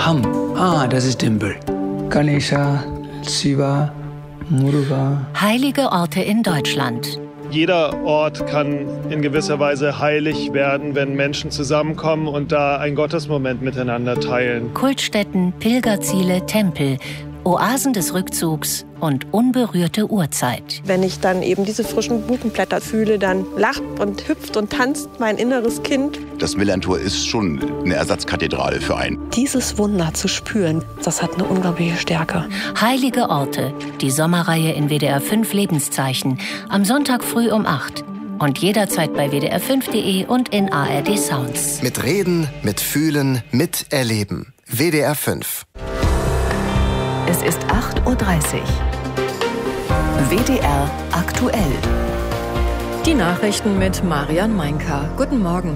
Das ist Tempel. Ganesha, Shiva, Muruga. Heilige Orte in Deutschland. Jeder Ort kann in gewisser Weise heilig werden, wenn Menschen zusammenkommen und da einen Gottesmoment miteinander teilen. Kultstätten, Pilgerziele, Tempel, Oasen des Rückzugs und unberührte Urzeit. Wenn ich dann eben diese frischen Buchenblätter fühle, dann lacht und hüpft und tanzt mein inneres Kind. Das Millerntor ist schon eine Ersatzkathedrale für einen. Dieses Wunder zu spüren, das hat eine unglaubliche Stärke. Heilige Orte, die Sommerreihe in WDR 5 Lebenszeichen, am Sonntag früh um 8 und jederzeit bei wdr5.de und in ARD Sounds. Mit Reden, mit Fühlen, mit Erleben. WDR 5. Es ist 8:30 Uhr. WDR aktuell. Die Nachrichten mit Marian Meinka. Guten Morgen.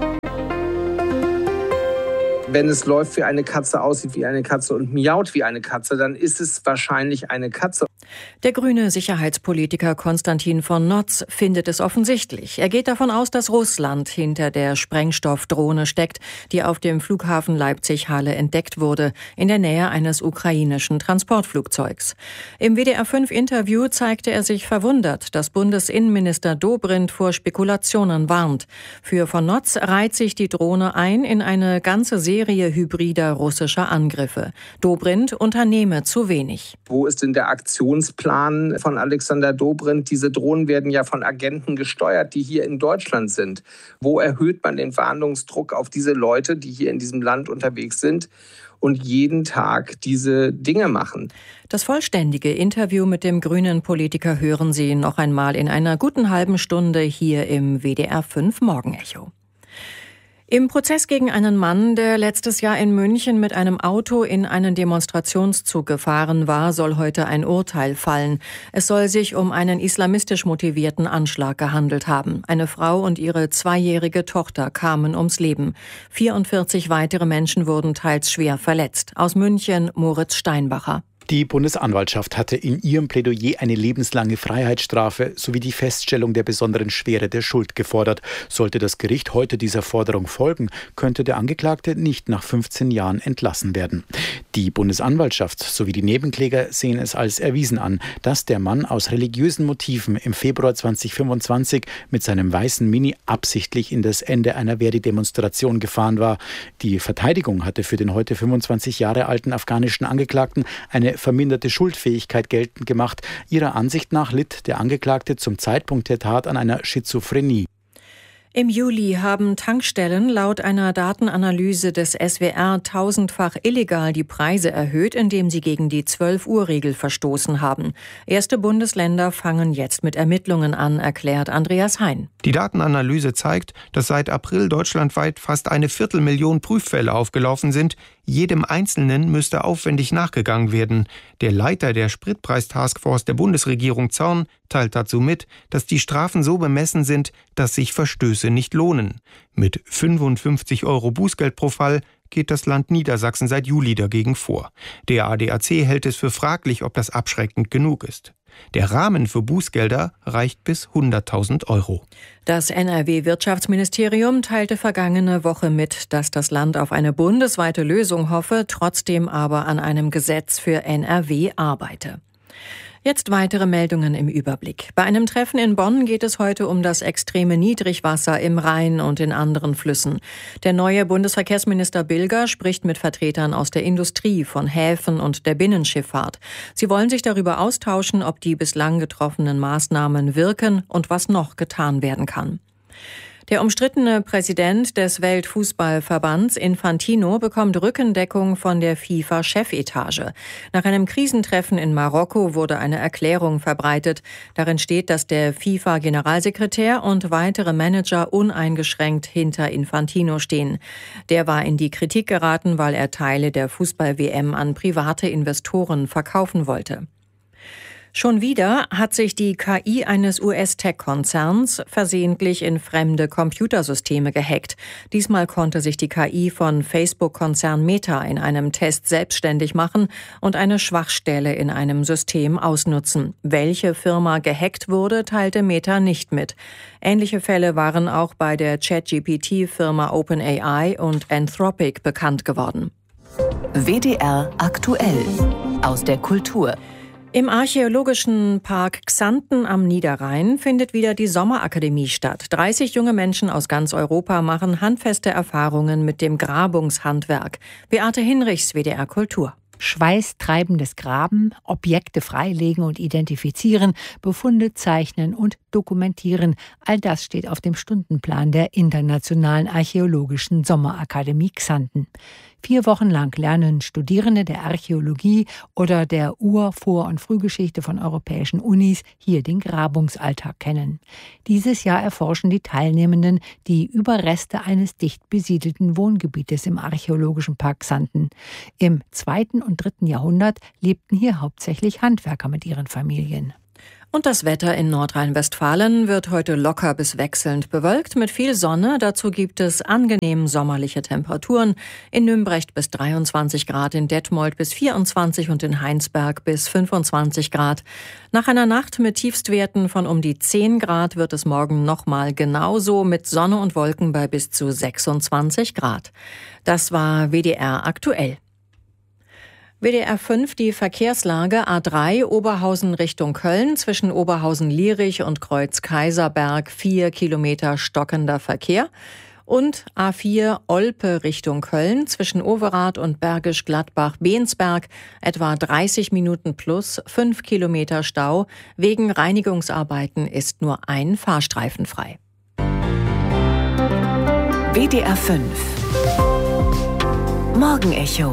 Wenn es läuft wie eine Katze, aussieht wie eine Katze und miaut wie eine Katze, dann ist es wahrscheinlich eine Katze. Der grüne Sicherheitspolitiker Konstantin von Notz findet es offensichtlich. Er geht davon aus, dass Russland hinter der Sprengstoffdrohne steckt, die auf dem Flughafen Leipzig-Halle entdeckt wurde, in der Nähe eines ukrainischen Transportflugzeugs. Im WDR-5-Interview zeigte er sich verwundert, dass Bundesinnenminister Dobrindt vor Spekulationen warnt. Für von Notz reiht sich die Drohne ein in eine ganze Serie hybrider russischer Angriffe. Dobrindt unternehme zu wenig. Wo ist denn der Aktionsplan von Alexander Dobrindt? Diese Drohnen werden ja von Agenten gesteuert, die hier in Deutschland sind. Wo erhöht man den Fahndungsdruck auf diese Leute, die hier in diesem Land unterwegs sind und jeden Tag diese Dinge machen? Das vollständige Interview mit dem grünen Politiker hören Sie noch einmal in einer guten halben Stunde hier im WDR 5 Morgenecho. Im Prozess gegen einen Mann, der letztes Jahr in München mit einem Auto in einen Demonstrationszug gefahren war, soll heute ein Urteil fallen. Es soll sich um einen islamistisch motivierten Anschlag gehandelt haben. Eine Frau und ihre 2-jährige Tochter kamen ums Leben. 44 weitere Menschen wurden teils schwer verletzt. Aus München Moritz Steinbacher. Die Bundesanwaltschaft hatte in ihrem Plädoyer eine lebenslange Freiheitsstrafe sowie die Feststellung der besonderen Schwere der Schuld gefordert. Sollte das Gericht heute dieser Forderung folgen, könnte der Angeklagte nicht nach 15 Jahren entlassen werden. Die Bundesanwaltschaft sowie die Nebenkläger sehen es als erwiesen an, dass der Mann aus religiösen Motiven im Februar 2025 mit seinem weißen Mini absichtlich in das Ende einer Verdi-Demonstration gefahren war. Die Verteidigung hatte für den heute 25 Jahre alten afghanischen Angeklagten eine verminderte Schuldfähigkeit geltend gemacht. Ihrer Ansicht nach litt der Angeklagte zum Zeitpunkt der Tat an einer Schizophrenie. Im Juli haben Tankstellen laut einer Datenanalyse des SWR tausendfach illegal die Preise erhöht, indem sie gegen die 12-Uhr-Regel verstoßen haben. Erste Bundesländer fangen jetzt mit Ermittlungen an, erklärt Andreas Hein. Die Datenanalyse zeigt, dass seit April deutschlandweit fast 250.000 Prüffälle aufgelaufen sind. Jedem Einzelnen müsste aufwendig nachgegangen werden. Der Leiter der Spritpreis-Taskforce der Bundesregierung Zorn teilt dazu mit, dass die Strafen so bemessen sind, dass sich Verstöße nicht lohnen. Mit 55 € Bußgeld pro Fall geht das Land Niedersachsen seit Juli dagegen vor. Der ADAC hält es für fraglich, ob das abschreckend genug ist. Der Rahmen für Bußgelder reicht bis 100.000 €. Das NRW-Wirtschaftsministerium teilte vergangene Woche mit, dass das Land auf eine bundesweite Lösung hoffe, trotzdem aber an einem Gesetz für NRW arbeite. Jetzt weitere Meldungen im Überblick. Bei einem Treffen in Bonn geht es heute um das extreme Niedrigwasser im Rhein und in anderen Flüssen. Der neue Bundesverkehrsminister Bilger spricht mit Vertretern aus der Industrie, von Häfen und der Binnenschifffahrt. Sie wollen sich darüber austauschen, ob die bislang getroffenen Maßnahmen wirken und was noch getan werden kann. Der umstrittene Präsident des Weltfußballverbands Infantino bekommt Rückendeckung von der FIFA-Chefetage. Nach einem Krisentreffen in Marokko wurde eine Erklärung verbreitet. Darin steht, dass der FIFA-Generalsekretär und weitere Manager uneingeschränkt hinter Infantino stehen. Der war in die Kritik geraten, weil er Teile der Fußball-WM an private Investoren verkaufen wollte. Schon wieder hat sich die KI eines US-Tech-Konzerns versehentlich in fremde Computersysteme gehackt. Diesmal konnte sich die KI von Facebook-Konzern Meta in einem Test selbstständig machen und eine Schwachstelle in einem System ausnutzen. Welche Firma gehackt wurde, teilte Meta nicht mit. Ähnliche Fälle waren auch bei der ChatGPT-Firma OpenAI und Anthropic bekannt geworden. WDR aktuell. Aus der Kultur. Im archäologischen Park Xanten am Niederrhein findet wieder die Sommerakademie statt. 30 junge Menschen aus ganz Europa machen handfeste Erfahrungen mit dem Grabungshandwerk. Beate Hinrichs, WDR Kultur. Schweißtreibendes Graben, Objekte freilegen und identifizieren, Befunde zeichnen und dokumentieren. All das steht auf dem Stundenplan der Internationalen Archäologischen Sommerakademie Xanten. 4 Wochen lang lernen Studierende der Archäologie oder der Ur-, Vor- und Frühgeschichte von europäischen Unis hier den Grabungsalltag kennen. Dieses Jahr erforschen die Teilnehmenden die Überreste eines dicht besiedelten Wohngebietes im archäologischen Park Xanten. Im 2. und 3. Jahrhundert lebten hier hauptsächlich Handwerker mit ihren Familien. Und das Wetter in Nordrhein-Westfalen wird heute locker bis wechselnd bewölkt mit viel Sonne. Dazu gibt es angenehm sommerliche Temperaturen. In Nümbrecht bis 23 Grad, in Detmold bis 24 und in Heinsberg bis 25 Grad. Nach einer Nacht mit Tiefstwerten von um die 10 Grad wird es morgen nochmal genauso mit Sonne und Wolken bei bis zu 26 Grad. Das war WDR aktuell. WDR 5, die Verkehrslage A3 Oberhausen Richtung Köln, zwischen Oberhausen-Lierich und Kreuz-Kaiserberg 4 Kilometer stockender Verkehr. Und A4 Olpe Richtung Köln, zwischen Overath und Bergisch Gladbach-Bensberg etwa 30 Minuten plus 5 Kilometer Stau. Wegen Reinigungsarbeiten ist nur ein Fahrstreifen frei. WDR 5 Morgenecho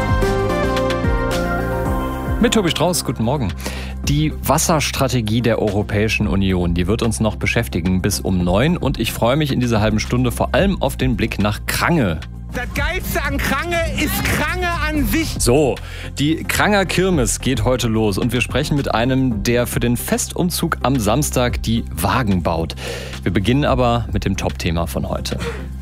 mit Tobi Strauß, guten Morgen. Die Wasserstrategie der Europäischen Union, die wird uns noch beschäftigen bis um 9 und ich freue mich in dieser halben Stunde vor allem auf den Blick nach Krange. Das Geilste an Krange ist Krange an sich. So, die Kranger Kirmes geht heute los und wir sprechen mit einem, der für den Festumzug am Samstag die Wagen baut. Wir beginnen aber mit dem Top-Thema von heute.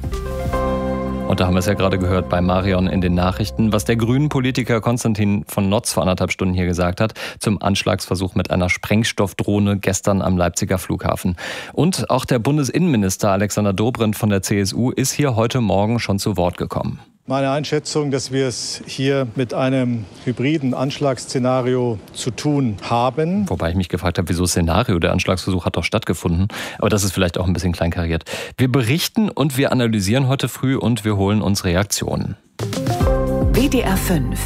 Und da haben wir es ja gerade gehört bei Marion in den Nachrichten, was der grünen Politiker Konstantin von Notz vor 1,5 Stunden hier gesagt hat zum Anschlagsversuch mit einer Sprengstoffdrohne gestern am Leipziger Flughafen. Und auch der Bundesinnenminister Alexander Dobrindt von der CSU ist hier heute Morgen schon zu Wort gekommen. Meine Einschätzung, dass wir es hier mit einem hybriden Anschlagsszenario zu tun haben. Wobei ich mich gefragt habe, wieso Szenario? Der Anschlagsversuch hat doch stattgefunden. Aber das ist vielleicht auch ein bisschen kleinkariert. Wir berichten und wir analysieren heute früh und wir holen uns Reaktionen. WDR 5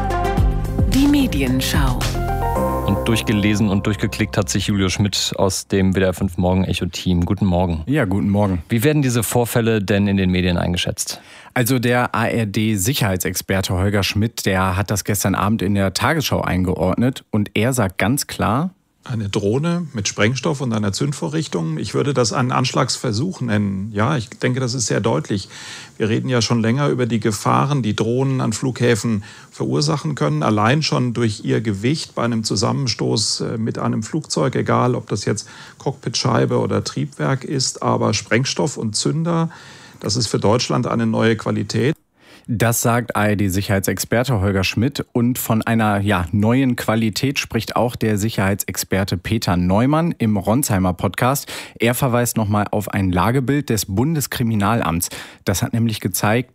Die Medienschau. Und durchgelesen und durchgeklickt hat sich Julius Schmidt aus dem WDR 5 Morgen-Echo-Team. Guten Morgen. Ja, guten Morgen. Wie werden diese Vorfälle denn in den Medien eingeschätzt? Also der ARD-Sicherheitsexperte Holger Schmidt, der hat das gestern Abend in der Tagesschau eingeordnet und er sagt ganz klar: Eine Drohne mit Sprengstoff und einer Zündvorrichtung. Ich würde das einen Anschlagsversuch nennen. Ja, ich denke, das ist sehr deutlich. Wir reden ja schon länger über die Gefahren, die Drohnen an Flughäfen verursachen können. Allein schon durch ihr Gewicht bei einem Zusammenstoß mit einem Flugzeug, egal ob das jetzt Cockpitscheibe oder Triebwerk ist. Aber Sprengstoff und Zünder, das ist für Deutschland eine neue Qualität. Das sagt ARD-Sicherheitsexperte Holger Schmidt und von einer neuen Qualität spricht auch der Sicherheitsexperte Peter Neumann im Ronsheimer Podcast. Er verweist nochmal auf ein Lagebild des Bundeskriminalamts. Das hat nämlich gezeigt,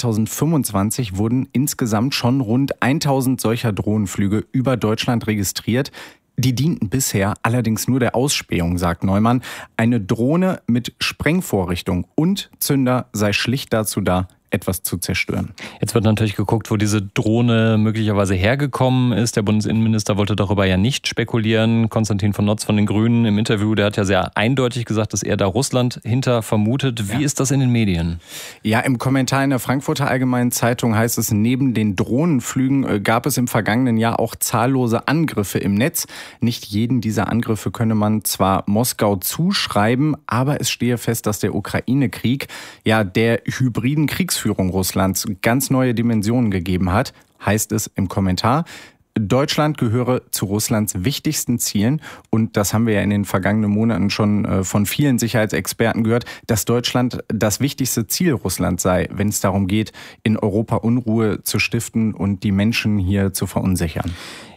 2025 wurden insgesamt schon rund 1000 solcher Drohnenflüge über Deutschland registriert. Die dienten bisher allerdings nur der Ausspähung, sagt Neumann. Eine Drohne mit Sprengvorrichtung und Zünder sei schlicht dazu da, etwas zu zerstören. Jetzt wird natürlich geguckt, wo diese Drohne möglicherweise hergekommen ist. Der Bundesinnenminister wollte darüber ja nicht spekulieren. Konstantin von Notz von den Grünen im Interview, der hat ja sehr eindeutig gesagt, dass er da Russland hinter vermutet. Wie ist das in den Medien? Ja, im Kommentar in der Frankfurter Allgemeinen Zeitung heißt es, neben den Drohnenflügen gab es im vergangenen Jahr auch zahllose Angriffe im Netz. Nicht jeden dieser Angriffe könne man zwar Moskau zuschreiben, aber es stehe fest, dass der Ukraine-Krieg der hybriden Kriegsführung Russlands ganz neue Dimensionen gegeben hat, heißt es im Kommentar. Deutschland gehöre zu Russlands wichtigsten Zielen und das haben wir ja in den vergangenen Monaten schon von vielen Sicherheitsexperten gehört, dass Deutschland das wichtigste Ziel Russlands sei, wenn es darum geht, in Europa Unruhe zu stiften und die Menschen hier zu verunsichern.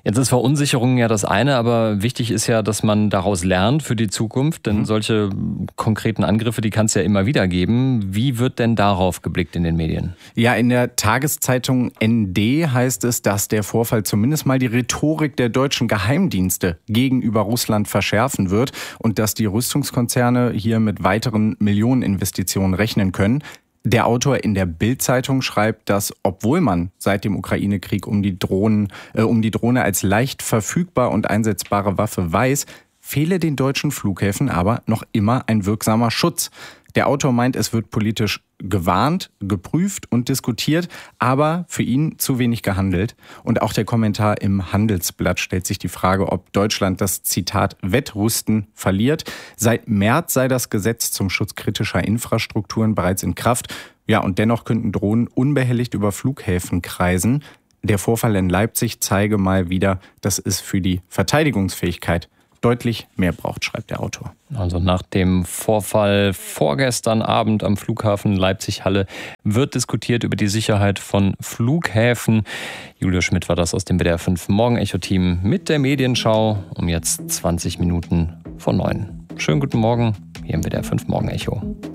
Jetzt ist Verunsicherung ja das eine, aber wichtig ist ja, dass man daraus lernt für die Zukunft, denn solche konkreten Angriffe, die kann es ja immer wieder geben. Wie wird denn darauf geblickt in den Medien? Ja, in der Tageszeitung ND heißt es, dass der Vorfall zumindest mal die Rhetorik der deutschen Geheimdienste gegenüber Russland verschärfen wird und dass die Rüstungskonzerne hier mit weiteren Millioneninvestitionen rechnen können. Der Autor in der Bild-Zeitung schreibt, dass, obwohl man seit dem Ukraine-Krieg um die Drohne als leicht verfügbar und einsetzbare Waffe weiß, fehle den deutschen Flughäfen aber noch immer ein wirksamer Schutz. Der Autor meint, es wird politisch gewarnt, geprüft und diskutiert, aber für ihn zu wenig gehandelt. Und auch der Kommentar im Handelsblatt stellt sich die Frage, ob Deutschland das, Zitat, Wettrüsten verliert. Seit März sei das Gesetz zum Schutz kritischer Infrastrukturen bereits in Kraft. Ja, und dennoch könnten Drohnen unbehelligt über Flughäfen kreisen. Der Vorfall in Leipzig zeige mal wieder, dass es für die Verteidigungsfähigkeit deutlich mehr braucht, schreibt der Autor. Also nach dem Vorfall vorgestern Abend am Flughafen Leipzig-Halle wird diskutiert über die Sicherheit von Flughäfen. Julia Schmidt war das aus dem WDR 5 Morgen-Echo-Team mit der Medienschau um jetzt 20 Minuten vor 9. Schönen guten Morgen hier im WDR 5 Morgen-Echo.